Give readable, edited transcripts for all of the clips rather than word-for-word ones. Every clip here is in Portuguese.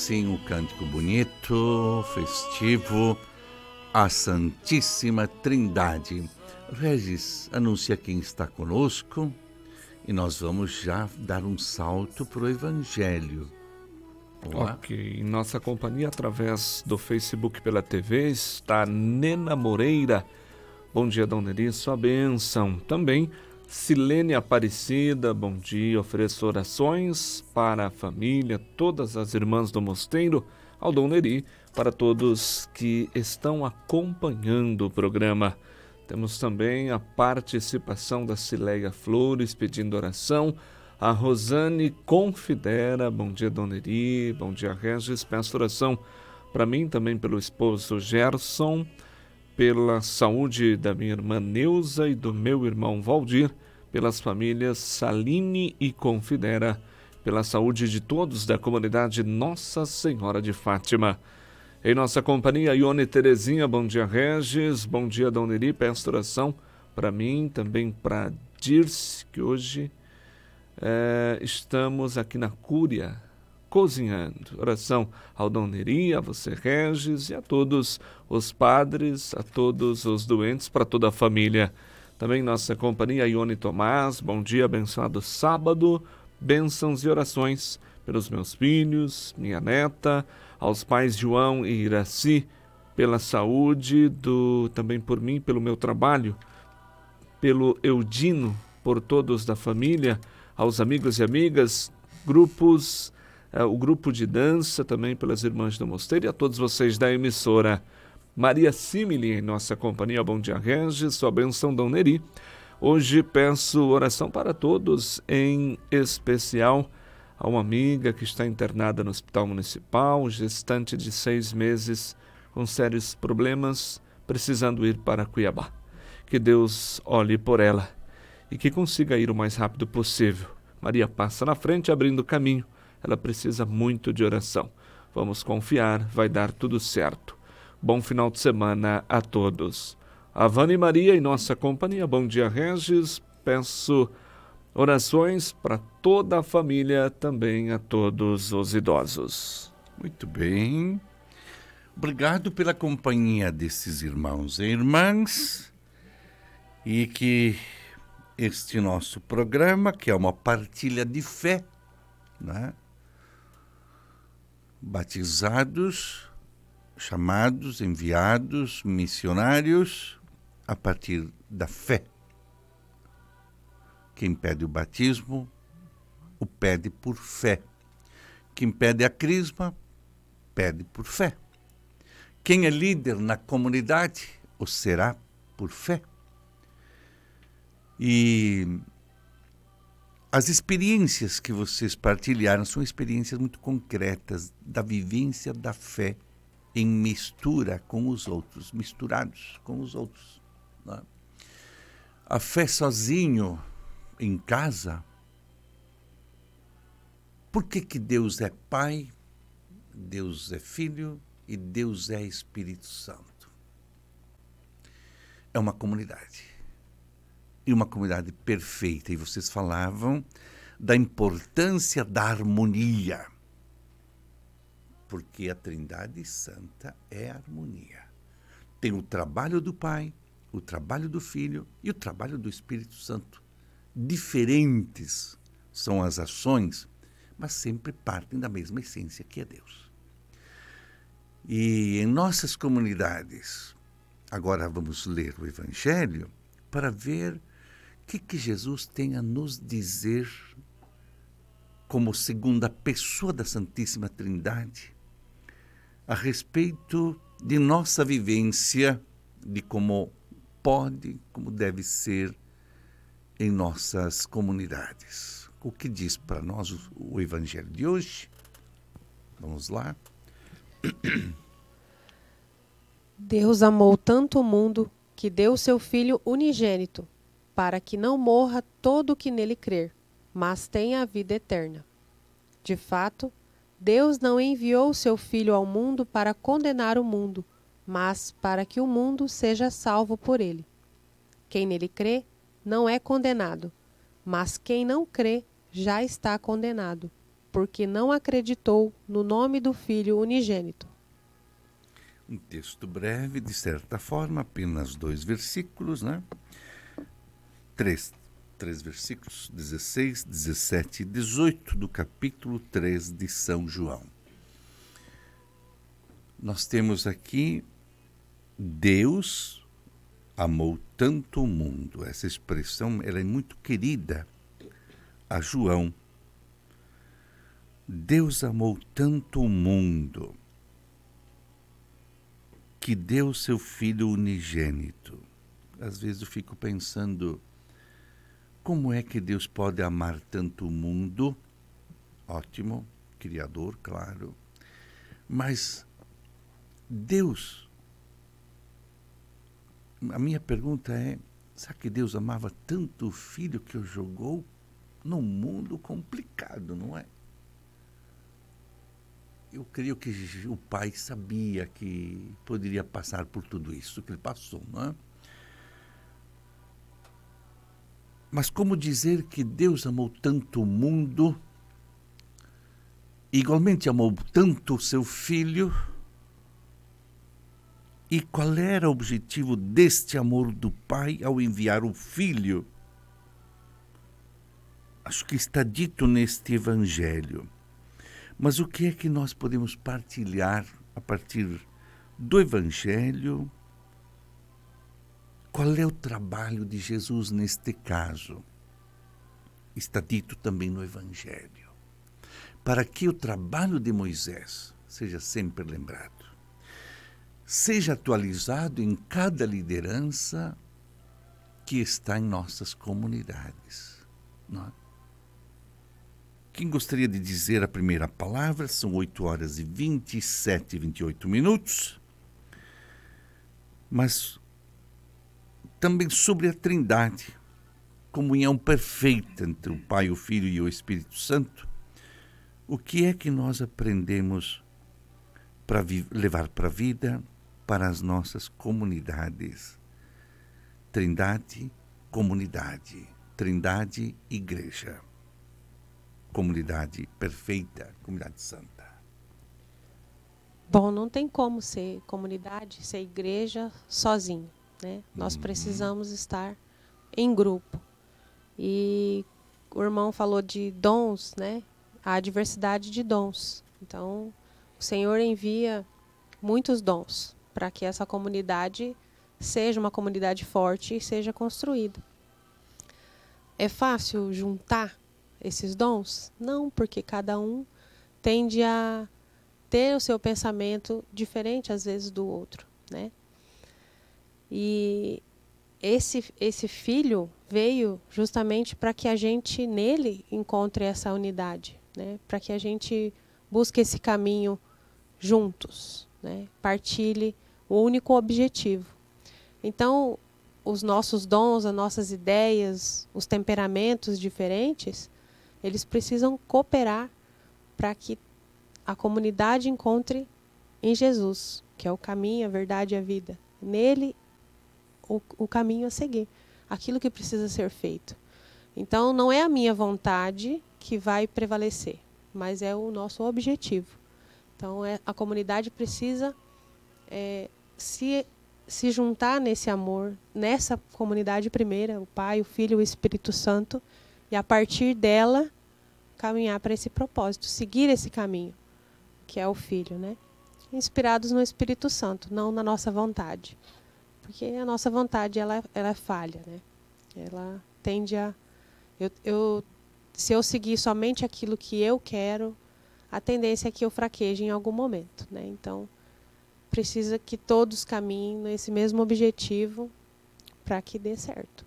assim um cântico bonito, festivo, a Santíssima Trindade. Regis, anuncia quem está conosco e nós vamos já dar um salto para o Evangelho. Olá. Ok, em nossa companhia através do Facebook pela TV está Nena Moreira. Bom dia, Dona Eri, sua bênção. Também Silene Aparecida, bom dia. Ofereço orações para a família, todas as irmãs do mosteiro, ao Dona Eri, para todos que estão acompanhando o programa. Temos também a participação da Cileia Flores pedindo oração. A Rosane Confidera, bom dia, Dona Eri, bom dia, Regis, peço oração para mim, também pelo esposo Gerson, pela saúde da minha irmã Neuza e do meu irmão Valdir, pelas famílias Saline e Confidera, pela saúde de todos da comunidade Nossa Senhora de Fátima. Em nossa companhia, Ione Terezinha, bom dia, Regis, bom dia, Dona Eri, peço oração para mim, também para Dirce, que hoje estamos aqui na Cúria, cozinhando. Oração ao Dona Eri, a você, Regis, e a todos os padres, a todos os doentes, para toda a família. Também nossa companhia, Ione Tomás, bom dia, abençoado sábado, bênçãos e orações pelos meus filhos, minha neta, aos pais João e Iraci, pela saúde, também por mim, pelo meu trabalho, pelo Eudino, por todos da família, aos amigos e amigas, grupos, o grupo de dança, também pelas irmãs do mosteiro e a todos vocês da emissora. Maria Simile em nossa companhia, bom dia, Regis, sua bênção, Dona Eri. Hoje peço oração para todos, em especial a uma amiga que está internada no Hospital Municipal, gestante de 6 meses, com sérios problemas, precisando ir para Cuiabá. Que Deus olhe por ela e que consiga ir o mais rápido possível. Maria passa na frente, abrindo caminho. Ela precisa muito de oração. Vamos confiar, vai dar tudo certo. Bom final de semana a todos. A Vânia e Maria em nossa companhia. Bom dia, Regis. Peço orações para toda a família, também a todos os idosos. Muito bem. Obrigado pela companhia desses irmãos e irmãs. E que este nosso programa, que é uma partilha de fé, né? Batizados, chamados, enviados, missionários, a partir da fé. Quem pede o batismo, o pede por fé. Quem pede a crisma, pede por fé. Quem é líder na comunidade, o será por fé. E as experiências que vocês partilharam são experiências muito concretas da vivência da fé em mistura com os outros, misturados com os outros, né? A fé sozinho, em casa. Por que Deus é Pai, Deus é Filho e Deus é Espírito Santo? É uma comunidade. E uma comunidade perfeita. E vocês falavam da importância da harmonia. Porque a Trindade Santa é harmonia. Tem o trabalho do Pai, o trabalho do Filho e o trabalho do Espírito Santo. Diferentes são as ações, mas sempre partem da mesma essência que é Deus. E em nossas comunidades, agora vamos ler o Evangelho para ver o que Jesus tem a nos dizer como segunda pessoa da Santíssima Trindade a respeito de nossa vivência, de como pode, como deve ser em nossas comunidades. O que diz para nós o Evangelho de hoje? Vamos lá. Deus amou tanto o mundo que deu seu Filho unigênito, para que não morra todo o que nele crer, mas tenha a vida eterna. De fato, Deus não enviou seu Filho ao mundo para condenar o mundo, mas para que o mundo seja salvo por ele. Quem nele crê não é condenado, mas quem não crê já está condenado, porque não acreditou no nome do Filho unigênito. Um texto breve, de certa forma, apenas 2 versículos, né? Três versículos, 16, 17 e 18 do capítulo 3 de São João. Nós temos aqui: Deus amou tanto o mundo. Essa expressão ela é muito querida a João. Deus amou tanto o mundo que deu seu Filho unigênito. Às vezes eu fico pensando, como é que Deus pode amar tanto o mundo? Ótimo, Criador, claro. Mas Deus, a minha pergunta é, será que Deus amava tanto o Filho que o jogou num mundo complicado, não é? Eu creio que o Pai sabia que poderia passar por tudo isso que ele passou, não é? Mas como dizer que Deus amou tanto o mundo, igualmente amou tanto o seu Filho? E qual era o objetivo deste amor do Pai ao enviar o Filho? Acho que está dito neste Evangelho. Mas o que é que nós podemos partilhar a partir do Evangelho? Qual é o trabalho de Jesus neste caso? Está dito também no Evangelho. Para que o trabalho de Moisés seja sempre lembrado, seja atualizado em cada liderança que está em nossas comunidades. Não é? Quem gostaria de dizer a primeira palavra? São 8h27, 28. Mas também sobre a Trindade, comunhão perfeita entre o Pai, o Filho e o Espírito Santo. O que é que nós aprendemos para levar para a vida, para as nossas comunidades? Trindade, comunidade. Trindade, igreja. Comunidade perfeita, comunidade santa. Bom, não tem como ser comunidade, ser igreja sozinho, né? Nós precisamos estar em grupo. E o irmão falou de dons, né? Há diversidade de dons. Então, o Senhor envia muitos dons para que essa comunidade seja uma comunidade forte e seja construída. É fácil juntar esses dons? Não, porque cada um tende a ter o seu pensamento diferente, às vezes, do outro, né? E esse filho veio justamente para que a gente, nele, encontre essa unidade, né? Para que a gente busque esse caminho juntos, né? Partilhe o único objetivo. Então, os nossos dons, as nossas ideias, os temperamentos diferentes, eles precisam cooperar para que a comunidade encontre em Jesus, que é o caminho, a verdade e a vida. Nele, o caminho a seguir, aquilo que precisa ser feito. Então, não é a minha vontade que vai prevalecer, mas é o nosso objetivo. Então, a comunidade precisa se juntar nesse amor, nessa comunidade primeira, o Pai, o Filho e o Espírito Santo, e a partir dela caminhar para esse propósito, seguir esse caminho, que é o Filho, né? Inspirados no Espírito Santo, não na nossa vontade. Porque a nossa vontade ela é falha, né? Ela tende a... se eu seguir somente aquilo que eu quero, a tendência é que eu fraqueje em algum momento, né? Então, precisa que todos caminhem nesse mesmo objetivo para que dê certo.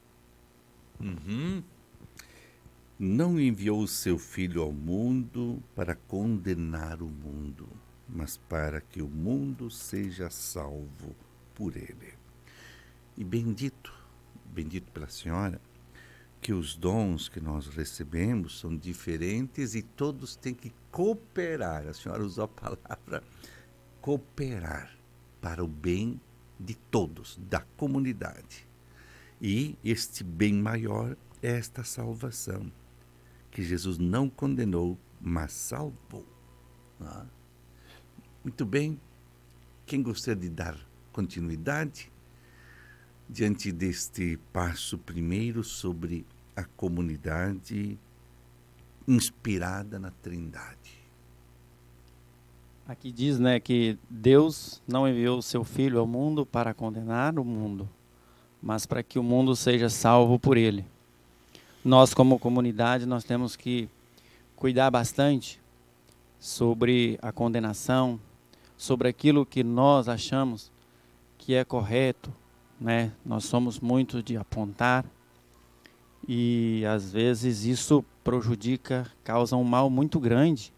Não enviou o seu Filho ao mundo para condenar o mundo, mas para que o mundo seja salvo por ele. E bendito pela senhora, que os dons que nós recebemos são diferentes e todos têm que cooperar. A senhora usou a palavra cooperar para o bem de todos, da comunidade. E este bem maior é esta salvação, que Jesus não condenou, mas salvou. Ah. Muito bem. Quem gostaria de dar continuidade diante deste passo primeiro sobre a comunidade inspirada na Trindade? Aqui diz, né, que Deus não enviou o seu Filho ao mundo para condenar o mundo, mas para que o mundo seja salvo por ele. Nós, como comunidade, nós temos que cuidar bastante sobre a condenação, sobre aquilo que nós achamos que é correto, né? Nós somos muito de apontar e, às vezes, isso prejudica, causa um mal muito grande,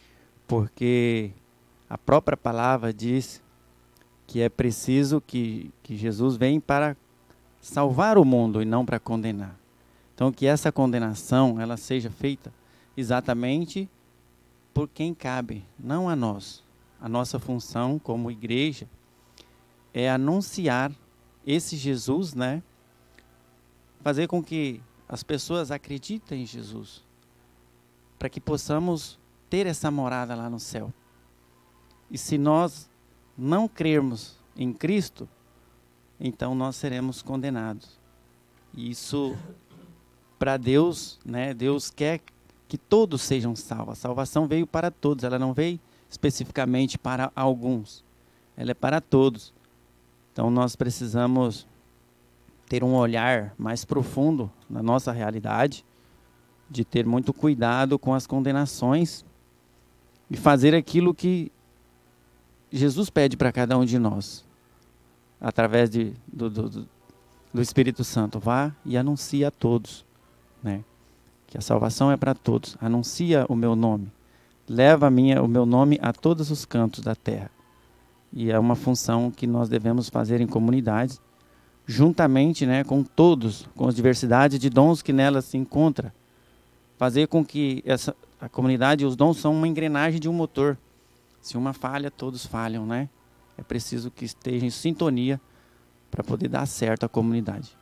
porque a própria palavra diz que é preciso que Jesus vem para salvar o mundo e não para condenar. Então, que essa condenação ela seja feita exatamente por quem cabe, não a nós. A nossa função como igreja é anunciar esse Jesus, né? Fazer com que as pessoas acreditem em Jesus, para que possamos ter essa morada lá no céu. E se nós não crermos em Cristo, então nós seremos condenados. E isso, para Deus, né? Deus quer que todos sejam salvos. A salvação veio para todos, ela não veio especificamente para alguns. Ela é para todos. Então nós precisamos ter um olhar mais profundo na nossa realidade, de ter muito cuidado com as condenações e fazer aquilo que Jesus pede para cada um de nós, através do Espírito Santo. Vá e anuncie a todos, né? Que a salvação é para todos. Anuncia o meu nome. Leva o meu nome a todos os cantos da terra. E é uma função que nós devemos fazer em comunidades, juntamente, né, com todos, com as diversidades de dons que nela se encontra. Fazer com que a comunidade e os dons são uma engrenagem de um motor. Se uma falha, todos falham, né? É preciso que esteja em sintonia para poder dar certo a comunidade.